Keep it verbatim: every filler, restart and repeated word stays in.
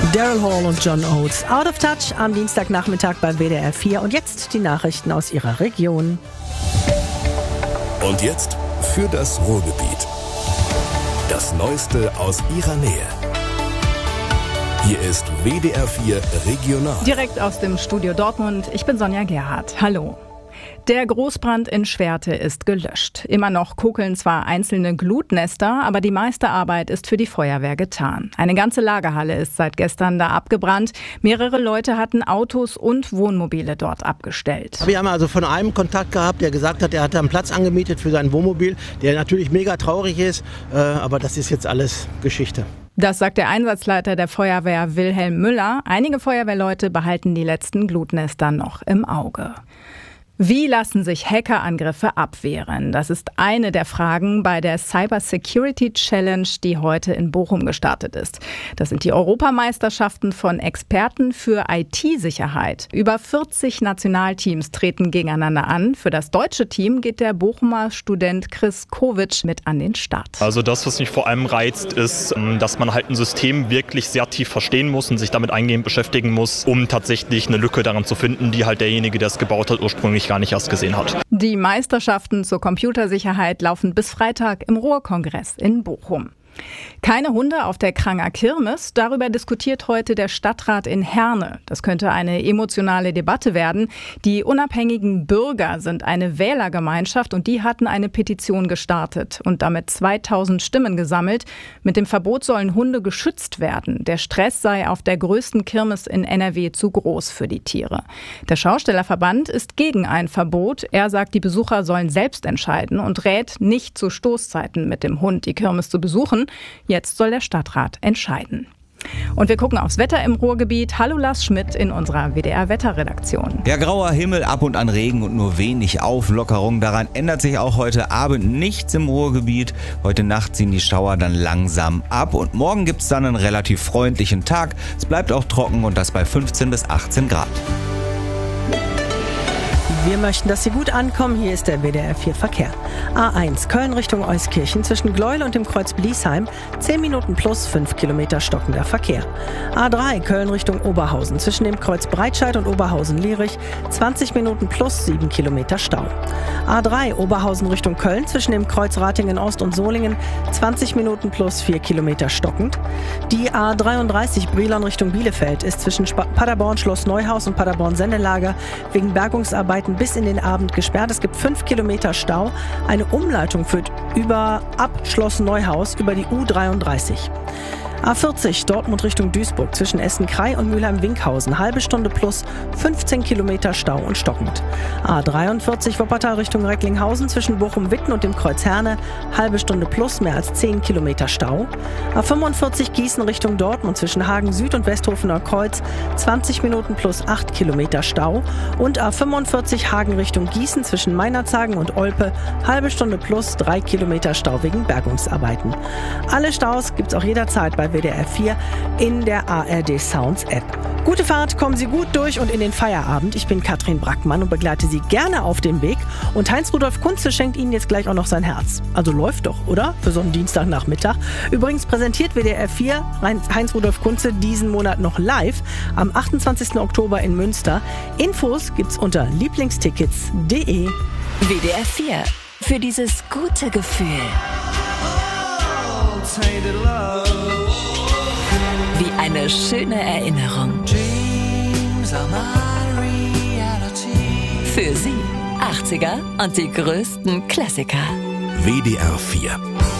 Daryl Hall und John Oates. Out of Touch am Dienstagnachmittag bei W D R vier. Und jetzt die Nachrichten aus Ihrer Region. Und jetzt für das Ruhrgebiet. Das Neueste aus Ihrer Nähe. Hier ist W D R vier Regional. Direkt aus dem Studio Dortmund. Ich bin Sonja Gerhardt. Hallo. Der Großbrand in Schwerte ist gelöscht. Immer noch kokeln zwar einzelne Glutnester, aber die meiste Arbeit ist für die Feuerwehr getan. Eine ganze Lagerhalle ist seit gestern da abgebrannt. Mehrere Leute hatten Autos und Wohnmobile dort abgestellt. Wir haben also von einem Kontakt gehabt, der gesagt hat, er hat einen Platz angemietet für sein Wohnmobil, der natürlich mega traurig ist, aber das ist jetzt alles Geschichte. Das sagt der Einsatzleiter der Feuerwehr Wilhelm Müller. Einige Feuerwehrleute behalten die letzten Glutnester noch im Auge. Wie lassen sich Hackerangriffe abwehren? Das ist eine der Fragen bei der Cyber Security Challenge, die heute in Bochum gestartet ist. Das sind die Europameisterschaften von Experten für I T-Sicherheit. Über vierzig Nationalteams treten gegeneinander an. Für das deutsche Team geht der Bochumer Student Chris Kovic mit an den Start. Also das, was mich vor allem reizt, ist, dass man halt ein System wirklich sehr tief verstehen muss und sich damit eingehend beschäftigen muss, um tatsächlich eine Lücke daran zu finden, die halt derjenige, der es gebaut hat, ursprünglich gar nicht erst gesehen hat. Die Meisterschaften zur Computersicherheit laufen bis Freitag im Ruhrkongress in Bochum. Keine Hunde auf der Kranger Kirmes, darüber diskutiert heute der Stadtrat in Herne. Das könnte eine emotionale Debatte werden. Die unabhängigen Bürger sind eine Wählergemeinschaft und die hatten eine Petition gestartet und damit zweitausend Stimmen gesammelt. Mit dem Verbot sollen Hunde geschützt werden. Der Stress sei auf der größten Kirmes in N R W zu groß für die Tiere. Der Schaustellerverband ist gegen ein Verbot. Er sagt, die Besucher sollen selbst entscheiden und rät, nicht zu Stoßzeiten mit dem Hund die Kirmes zu besuchen. Jetzt soll der Stadtrat entscheiden. Und wir gucken aufs Wetter im Ruhrgebiet. Hallo Lars Schmidt in unserer W D R-Wetterredaktion. Ja, grauer Himmel, ab und an Regen und nur wenig Auflockerung. Daran ändert sich auch heute Abend nichts im Ruhrgebiet. Heute Nacht ziehen die Schauer dann langsam ab und morgen gibt es dann einen relativ freundlichen Tag. Es bleibt auch trocken und das bei fünfzehn bis achtzehn Grad. Wir möchten, dass Sie gut ankommen. Hier ist der W D R vier Verkehr. A eins Köln Richtung Euskirchen zwischen Gleuel und dem Kreuz Bliesheim. zehn Minuten plus fünf Kilometer stockender Verkehr. A drei Köln Richtung Oberhausen zwischen dem Kreuz Breitscheid und Oberhausen-Lierich. zwanzig Minuten plus sieben Kilometer Stau. A drei Oberhausen Richtung Köln zwischen dem Kreuz Ratingen Ost und Solingen. zwanzig Minuten plus vier Kilometer stockend. Die A dreiunddreißig Brilon Richtung Bielefeld ist zwischen Paderborn Schloss Neuhaus und Paderborn Sendelager wegen Bergungsarbeiten bis in den Abend gesperrt. Es gibt fünf Kilometer Stau. Eine Umleitung führt über ab Schloss Neuhaus über die U dreiunddreißig. A vierzig Dortmund Richtung Duisburg zwischen Essen-Krei und Mülheim-Winkhausen. Halbe Stunde plus fünfzehn Kilometer Stau und stockend. A dreiundvierzig Wuppertal Richtung Recklinghausen zwischen Bochum-Witten und dem Kreuz Herne. Halbe Stunde plus mehr als zehn Kilometer Stau. A fünfundvierzig Gießen Richtung Dortmund zwischen Hagen Süd und Westhofener Kreuz. zwanzig Minuten plus acht Kilometer Stau. Und A fünfundvierzig Hagen Richtung Gießen zwischen Meinerzhagen und Olpe. Halbe Stunde plus drei Kilometer Stau wegen Bergungsarbeiten. Alle Staus gibt's auch jederzeit bei W D R vier in der A R D Sounds App. Gute Fahrt, kommen Sie gut durch und in den Feierabend. Ich bin Katrin Brackmann und begleite Sie gerne auf dem Weg. Und Heinz-Rudolf Kunze schenkt Ihnen jetzt gleich auch noch sein Herz. Also läuft doch, oder? Für so einen Dienstagnachmittag. Übrigens präsentiert W D R vier Heinz-Rudolf Kunze diesen Monat noch live am achtundzwanzigsten Oktober in Münster. Infos gibt's unter lieblingstickets punkt de. W D R vier. Für dieses gute Gefühl. Wie eine schöne Erinnerung. Für Sie achtziger und die größten Klassiker. W D R vier.